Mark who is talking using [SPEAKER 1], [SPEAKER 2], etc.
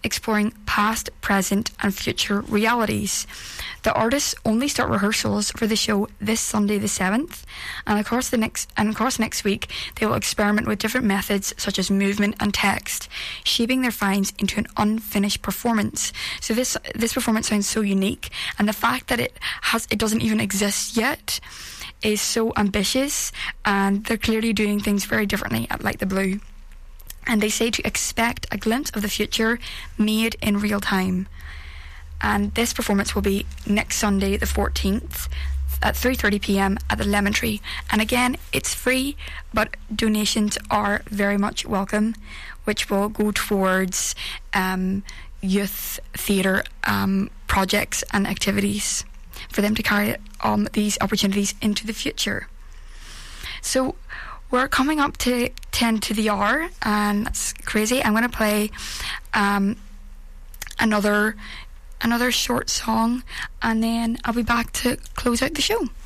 [SPEAKER 1] exploring past, present and future realities. The artists only start rehearsals for the show this Sunday the 7th, and across next week they will experiment with different methods such as movement and text, shaping their finds into an unfinished performance. So this performance sounds so unique, and the fact that it doesn't even exist yet is so ambitious, and they're clearly doing things very differently at Like the Blue. And they say to expect a glimpse of the future made in real time. And this performance will be next Sunday the 14th at 3:30pm at the Lemon Tree. And again, it's free, but donations are very much welcome, which will go towards youth theatre projects and activities for them to carry on these opportunities into the future. So we're coming up to 10 to the hour, and that's crazy. I'm going to play another short song, and then I'll be back to close out the show.